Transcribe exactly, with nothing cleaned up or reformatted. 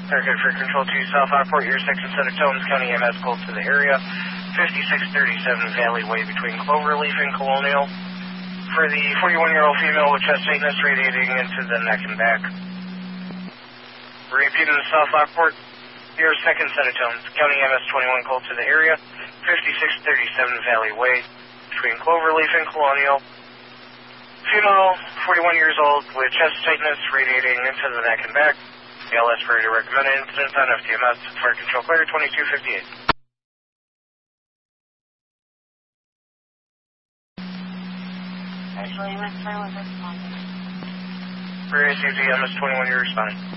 Target for Control two, South Lockport, your second set of tones, County E M S called to the area, fifty-six thirty-seven Valley Way between Cloverleaf and Colonial. For the forty-one-year-old female with chest tightness radiating into the neck and back. Repeating the South Lockport, your second set of tones, County E M S twenty-one called to the area, fifty-six thirty-seven Valley Way between Cloverleaf and Colonial. Female, forty-one years old, with chest tightness radiating into the neck and back. A L S for you to recommend an incident on F T M S. Fire Control Clear, twenty-two fifty-eight. Actually, let's try with responding. For A C Z M S twenty-one, you're responding.